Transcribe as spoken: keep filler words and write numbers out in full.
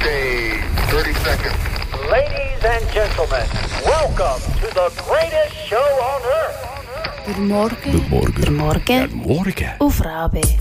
Okay, thirty seconds. Ladies and gentlemen, welcome to the greatest show on earth. Goedemorgen. Goedemorgen. Goedemorgen. Goedemorgen. Ufrabe.